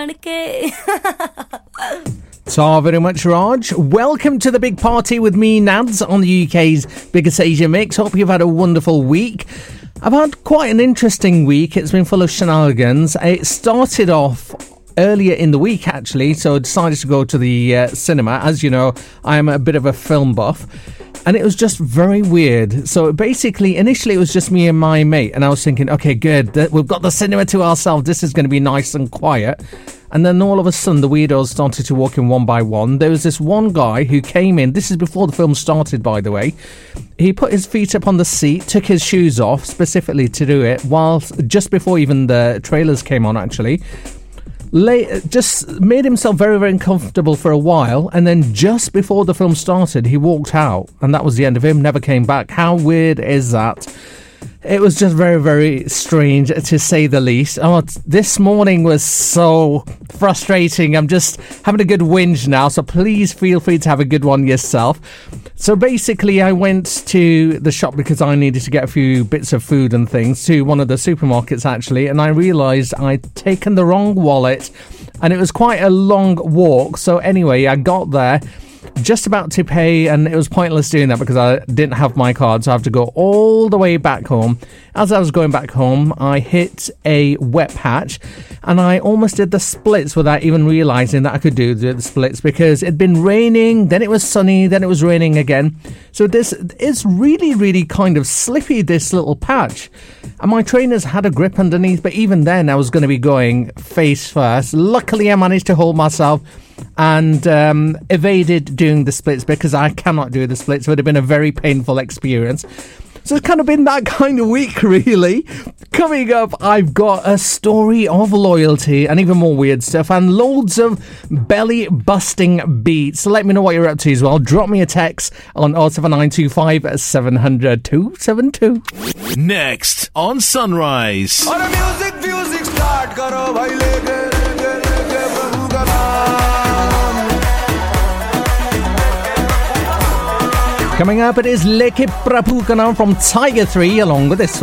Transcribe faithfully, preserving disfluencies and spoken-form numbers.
Malke. So very much, Raj. Welcome to the big party with me, Nads, on the U K's biggest Asia mix. Hope you've had a wonderful week. I've had quite an interesting week. It's been full of shenanigans. It started off earlier in the week, actually, so I decided to go to the uh, cinema. As you know, I am a bit of a film buff. And it was just very weird. So basically, initially, it was just me and my mate. And I was thinking, okay, good. We've got the cinema to ourselves. This is going to be nice and quiet. And then all of a sudden, the weirdos started to walk in one by one. There was this one guy who came in. This is before the film started, by the way. He put his feet up on the seat, took his shoes off specifically to do it, whilst just before even the trailers came on, actually. Lay, just made himself very, very uncomfortable for a while. And then just before the film started, he walked out. And that was the end of him. Never came back. How weird is that? It was just very, very strange, to say the least. Oh, this morning was so frustrating. I'm just having a good whinge now, so please feel free to have a good one yourself. So basically, I went to the shop because I needed to get a few bits of food and things, to one of the supermarkets, actually, and I realised I'd taken the wrong wallet, and it was quite a long walk. So anyway, I got there, just about to pay, and it was pointless doing that because I didn't have my card, so I have to go all the way back home. As I was going back home, I hit a wet patch, and I almost did the splits without even realising that I could do the splits, because it'd been raining, then it was sunny, then it was raining again. So this is really, really kind of slippy, this little patch. And my trainers had a grip underneath, but even then I was going to be going face first. Luckily, I managed to hold myself and um, evaded doing the splits, because I cannot do the splits. It would have been a very painful experience. So it's kind of been that kind of week, really. Coming up, I've got a story of loyalty and even more weird stuff and loads of belly-busting beats. So let me know what you're up to as well. Drop me a text on oh seven nine two five seven hundred two seven two. Next on Sunrise. music, music start karo, bhai, leke, leke, leke, Prabhu ka naam. Coming up, it is Leke Prabhu Ka Naam from Tiger three, along with this